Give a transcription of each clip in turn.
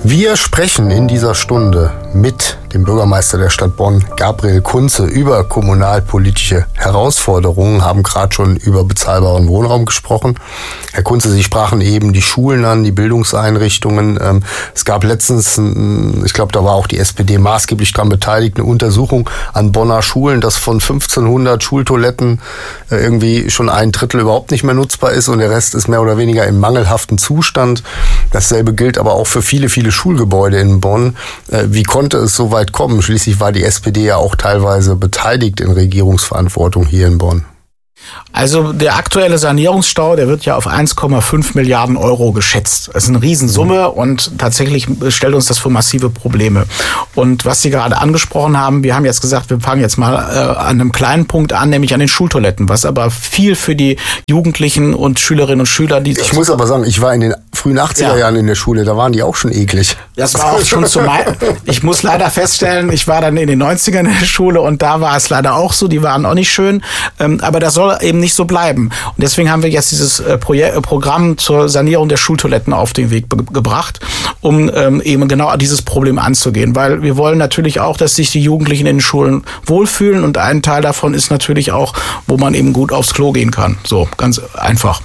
Wir sprechen in dieser Stunde mit dem Bürgermeister der Stadt Bonn, Gabriel Kunze, über kommunalpolitische Herausforderungen, haben gerade schon über bezahlbaren Wohnraum gesprochen. Herr Kunze, Sie sprachen eben die Schulen an, die Bildungseinrichtungen. Es gab letztens, ich glaube, da war auch die SPD maßgeblich daran beteiligt, eine Untersuchung an Bonner Schulen, dass von 1500 Schultoiletten irgendwie schon 1/3 überhaupt nicht mehr nutzbar ist und der Rest ist mehr oder weniger im mangelhaften Zustand. Dasselbe gilt aber auch für viele Schulgebäude in Bonn. Wie konnte es so weit kommen? Schließlich war die SPD ja auch teilweise beteiligt in Regierungsverantwortung hier in Bonn. Also der aktuelle Sanierungsstau, der wird ja auf 1,5 Milliarden Euro geschätzt. Das ist eine Riesensumme und tatsächlich stellt uns das vor massive Probleme. Und was Sie gerade angesprochen haben, wir haben jetzt gesagt, wir fangen jetzt mal an einem kleinen Punkt an, nämlich an den Schultoiletten, was aber viel für die Jugendlichen und Schülerinnen und Schüler... Ich muss aber sagen, ich war in den frühen 80er Jahren in der Schule, da waren die auch schon eklig. Das war auch schon Ich muss leider feststellen, ich war dann in den 90ern in der Schule und da war es leider auch so, die waren auch nicht schön, aber das soll eben nicht so bleiben. Und deswegen haben wir jetzt dieses Programm zur Sanierung der Schultoiletten auf den Weg gebracht, um eben genau dieses Problem anzugehen. Weil wir wollen natürlich auch, dass sich die Jugendlichen in den Schulen wohlfühlen und ein Teil davon ist natürlich auch, wo man eben gut aufs Klo gehen kann. So, ganz einfach.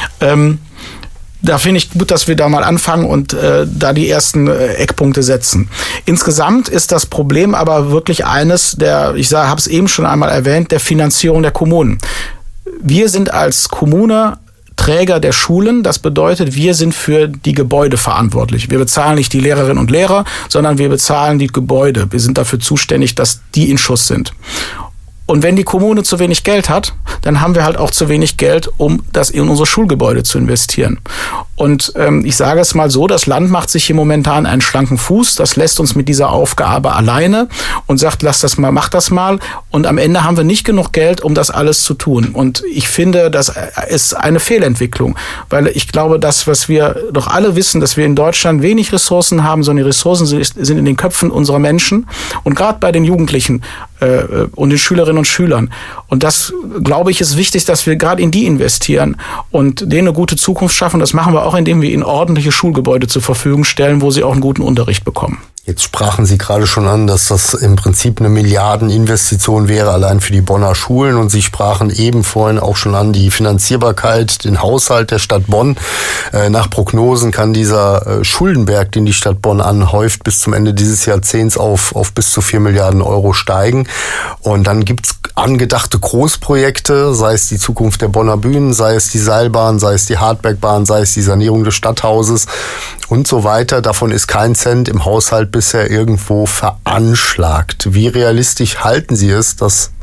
Da finde ich gut, dass wir da mal anfangen und da die ersten Eckpunkte setzen. Insgesamt ist das Problem aber wirklich eines habe es eben schon einmal erwähnt, der Finanzierung der Kommunen. Wir sind als Kommune Träger der Schulen. Das bedeutet, wir sind für die Gebäude verantwortlich. Wir bezahlen nicht die Lehrerinnen und Lehrer, sondern wir bezahlen die Gebäude. Wir sind dafür zuständig, dass die in Schuss sind. Und wenn die Kommune zu wenig Geld hat, dann haben wir halt auch zu wenig Geld, um das in unsere Schulgebäude zu investieren. Und ich sage es mal so, das Land macht sich hier momentan einen schlanken Fuß. Das lässt uns mit dieser Aufgabe alleine und sagt, mach das mal. Und am Ende haben wir nicht genug Geld, um das alles zu tun. Und ich finde, das ist eine Fehlentwicklung. Weil ich glaube, das, was wir doch alle wissen, dass wir in Deutschland wenig Ressourcen haben, sondern die Ressourcen sind in den Köpfen unserer Menschen. Und gerade bei den Jugendlichen und den Schülerinnen und Schülern. Und das, glaube ich, ist wichtig, dass wir gerade in die investieren und denen eine gute Zukunft schaffen. Das machen wir auch, indem wir ihnen ordentliche Schulgebäude zur Verfügung stellen, wo sie auch einen guten Unterricht bekommen. Jetzt sprachen Sie gerade schon an, dass das im Prinzip eine Milliardeninvestition wäre, allein für die Bonner Schulen. Und Sie sprachen eben vorhin auch schon an die Finanzierbarkeit, den Haushalt der Stadt Bonn. Nach Prognosen kann dieser Schuldenberg, den die Stadt Bonn anhäuft, bis zum Ende dieses Jahrzehnts auf bis zu 4 Milliarden Euro steigen. Und dann gibt's angedachte Großprojekte, sei es die Zukunft der Bonner Bühnen, sei es die Seilbahn, sei es die Hardbergbahn, sei es die Sanierung des Stadthauses und so weiter. Davon ist kein Cent im Haushalt bisher irgendwo veranschlagt. Wie realistisch halten Sie es, dass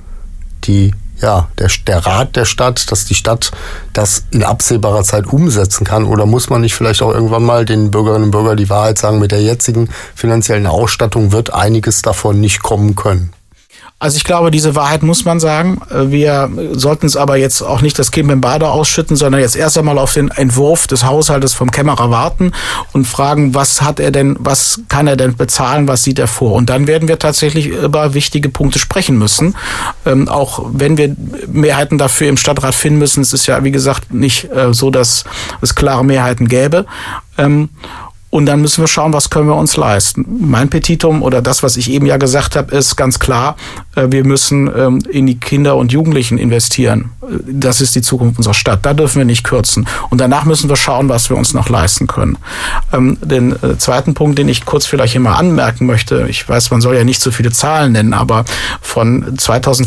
der Rat der Stadt, dass die Stadt das in absehbarer Zeit umsetzen kann? Oder muss man nicht vielleicht auch irgendwann mal den Bürgerinnen und Bürgern die Wahrheit sagen, mit der jetzigen finanziellen Ausstattung wird einiges davon nicht kommen können? Also ich glaube, diese Wahrheit muss man sagen. Wir sollten es aber jetzt auch nicht das Kind mit dem Bade ausschütten, sondern jetzt erst einmal auf den Entwurf des Haushaltes vom Kämmerer warten und fragen, was kann er denn bezahlen, was sieht er vor? Und dann werden wir tatsächlich über wichtige Punkte sprechen müssen. Auch wenn wir Mehrheiten dafür im Stadtrat finden müssen. Es ist ja, wie gesagt, nicht so, dass es klare Mehrheiten gäbe. Und dann müssen wir schauen, was können wir uns leisten. Mein Petitum oder das, was ich eben ja gesagt habe, ist ganz klar, wir müssen in die Kinder und Jugendlichen investieren. Das ist die Zukunft unserer Stadt. Da dürfen wir nicht kürzen. Und danach müssen wir schauen, was wir uns noch leisten können. Den zweiten Punkt, den ich kurz vielleicht hier mal anmerken möchte, ich weiß, man soll ja nicht so viele Zahlen nennen, aber von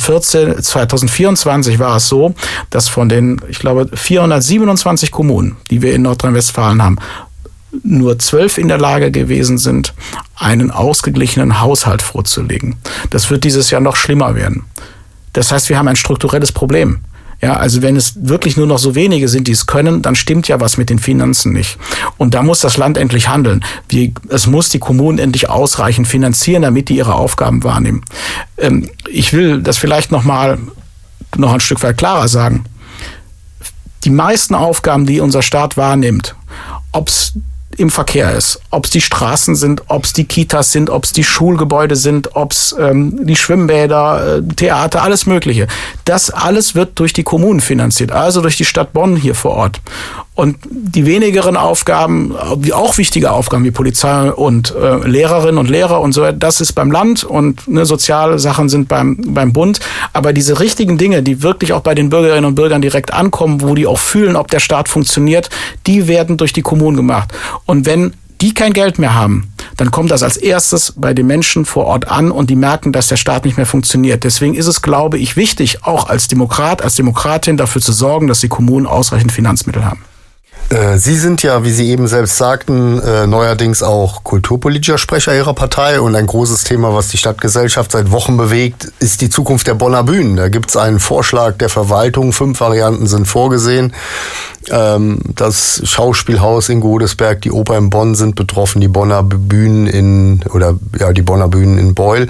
2024 war es so, dass von den, ich glaube, 427 Kommunen, die wir in Nordrhein-Westfalen haben, nur 12 in der Lage gewesen sind, einen ausgeglichenen Haushalt vorzulegen. Das wird dieses Jahr noch schlimmer werden. Das heißt, wir haben ein strukturelles Problem. Ja, also wenn es wirklich nur noch so wenige sind, die es können, dann stimmt ja was mit den Finanzen nicht. Und da muss das Land endlich handeln. Es muss die Kommunen endlich ausreichend finanzieren, damit die ihre Aufgaben wahrnehmen. Ich will das vielleicht noch ein Stück weit klarer sagen. Die meisten Aufgaben, die unser Staat wahrnimmt, ob es im Verkehr ist. Ob es die Straßen sind, ob es die Kitas sind, ob es die Schulgebäude sind, ob es die Schwimmbäder, Theater, alles Mögliche. Das alles wird durch die Kommunen finanziert, also durch die Stadt Bonn hier vor Ort. Und die wenigeren Aufgaben, auch wichtige Aufgaben wie Polizei und Lehrerinnen und Lehrer und so, das ist beim Land und soziale Sachen sind beim Bund. Aber diese richtigen Dinge, die wirklich auch bei den Bürgerinnen und Bürgern direkt ankommen, wo die auch fühlen, ob der Staat funktioniert, die werden durch die Kommunen gemacht. Und wenn die kein Geld mehr haben, dann kommt das als erstes bei den Menschen vor Ort an und die merken, dass der Staat nicht mehr funktioniert. Deswegen ist es, glaube ich, wichtig, auch als Demokrat, als Demokratin dafür zu sorgen, dass die Kommunen ausreichend Finanzmittel haben. Sie sind ja, wie Sie eben selbst sagten, neuerdings auch kulturpolitischer Sprecher Ihrer Partei und ein großes Thema, was die Stadtgesellschaft seit Wochen bewegt, ist die Zukunft der Bonner Bühnen. Da gibt es einen Vorschlag der Verwaltung, 5 Varianten sind vorgesehen. Das Schauspielhaus in Godesberg, die Oper in Bonn sind betroffen, die Bonner Bühnen die Bonner Bühnen in Beul.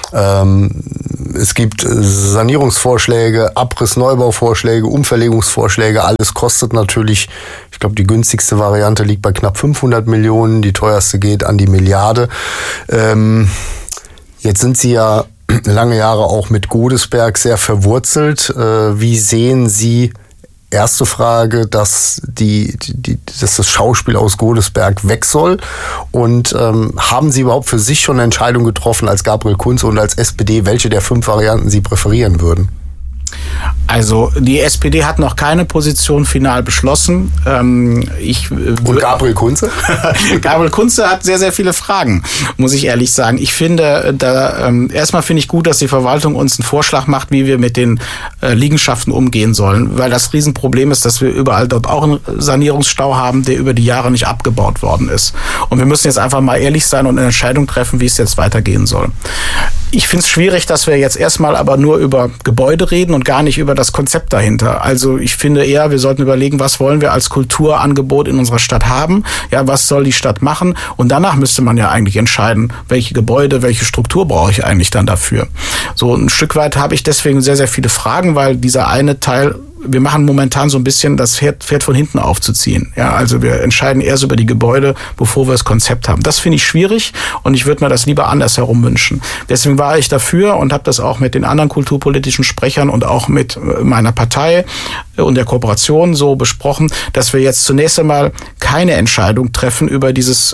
Es gibt Sanierungsvorschläge, Abriss-Neubauvorschläge, Umverlegungsvorschläge. Alles kostet natürlich, ich glaube, die günstigste Variante liegt bei knapp 500 Millionen, die teuerste geht an die Milliarde. Jetzt sind Sie ja lange Jahre auch mit Godesberg sehr verwurzelt. Wie sehen Sie, erste Frage, dass das Schauspiel aus Godesberg weg soll? Und haben Sie überhaupt für sich schon eine Entscheidung getroffen als Gabriel Kunze und als SPD, welche der 5 Varianten Sie präferieren würden? Also die SPD hat noch keine Position final beschlossen. Und Gabriel Kunze? Gabriel Kunze hat sehr, sehr viele Fragen, muss ich ehrlich sagen. Ich finde, erstmal finde ich gut, dass die Verwaltung uns einen Vorschlag macht, wie wir mit den Liegenschaften umgehen sollen. Weil das Riesenproblem ist, dass wir überall dort auch einen Sanierungsstau haben, der über die Jahre nicht abgebaut worden ist. Und wir müssen jetzt einfach mal ehrlich sein und eine Entscheidung treffen, wie es jetzt weitergehen soll. Ich finde es schwierig, dass wir jetzt erstmal aber nur über Gebäude reden und gar nicht über das Konzept dahinter. Also ich finde eher, wir sollten überlegen, was wollen wir als Kulturangebot in unserer Stadt haben? Ja, was soll die Stadt machen? Und danach müsste man ja eigentlich entscheiden, welche Gebäude, welche Struktur brauche ich eigentlich dann dafür? So ein Stück weit habe ich deswegen sehr, sehr viele Fragen, weil dieser eine Teil, wir machen momentan so ein bisschen das Pferd von hinten aufzuziehen. Ja, also wir entscheiden erst über die Gebäude, bevor wir das Konzept haben. Das finde ich schwierig und ich würde mir das lieber andersherum wünschen. Deswegen war ich dafür und habe das auch mit den anderen kulturpolitischen Sprechern und auch mit meiner Partei und der Kooperation so besprochen, dass wir jetzt zunächst einmal keine Entscheidung treffen über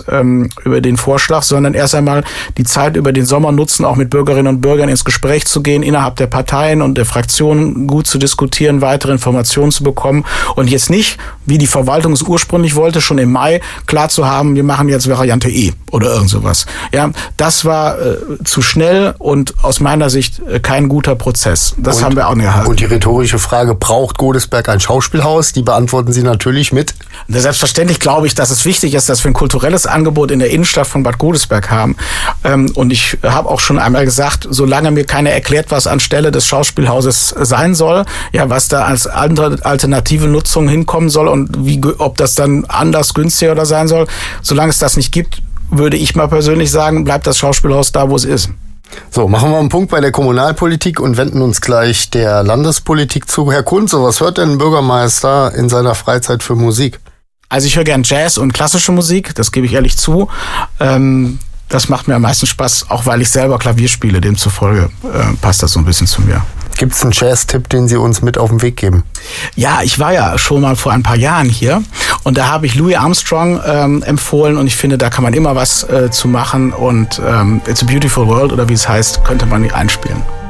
über den Vorschlag, sondern erst einmal die Zeit über den Sommer nutzen, auch mit Bürgerinnen und Bürgern ins Gespräch zu gehen, innerhalb der Parteien und der Fraktionen gut zu diskutieren, weitere Informationen zu bekommen und jetzt nicht, wie die Verwaltung es ursprünglich wollte, schon im Mai klar zu haben, wir machen jetzt Variante E oder irgend sowas. Ja, das war zu schnell und aus meiner Sicht kein guter Prozess. Das haben wir auch nicht erhalten. Und die rhetorische Frage, braucht Godesberg ein Schauspielhaus? Die beantworten Sie natürlich mit? Selbstverständlich glaube ich, dass es wichtig ist, dass wir ein kulturelles Angebot in der Innenstadt von Bad Godesberg haben. Und ich habe auch schon einmal gesagt, solange mir keiner erklärt, was anstelle des Schauspielhauses sein soll, ja, was da als alternative Nutzung hinkommen soll und ob das dann anders, günstiger oder sein soll, solange es das nicht gibt, würde ich mal persönlich sagen, bleibt das Schauspielhaus da, wo es ist. So, machen wir einen Punkt bei der Kommunalpolitik und wenden uns gleich der Landespolitik zu. Herr Kunze, was hört denn ein Bürgermeister in seiner Freizeit für Musik? Also ich höre gern Jazz und klassische Musik, das gebe ich ehrlich zu. Das macht mir am meisten Spaß, auch weil ich selber Klavier spiele. Demzufolge passt das so ein bisschen zu mir. Gibt es einen Jazz-Tipp, den Sie uns mit auf den Weg geben? Ja, ich war ja schon mal vor ein paar Jahren hier und da habe ich Louis Armstrong empfohlen und ich finde, da kann man immer was zu machen und It's a Beautiful World oder wie es heißt, könnte man einspielen.